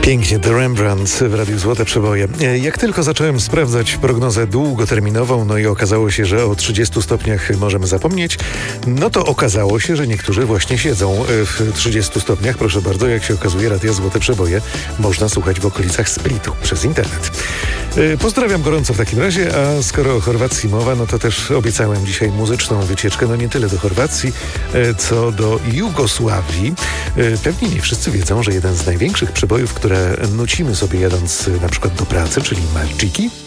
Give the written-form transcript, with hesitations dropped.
Pięknie, The Rembrandt w Radiu Złote Przeboje. Jak tylko zacząłem sprawdzać prognozę długoterminową, no i okazało się, że o 30 stopniach możemy zapomnieć, no to okazało się, że niektórzy właśnie siedzą w 30 stopniach. Proszę bardzo, jak się okazuje, Radia Złote Przeboje można słuchać w okolicach Splitu przez internet. Pozdrawiam gorąco w takim razie, a skoro o Chorwacji mowa, no to też obiecałem dzisiaj muzyczną wycieczkę, no nie tyle do Chorwacji, co do Jugosławii. Pewnie nie wszyscy wiedzą, że jeden z największych przebojów, które nucimy sobie jadąc na przykład do pracy, czyli Malczyki,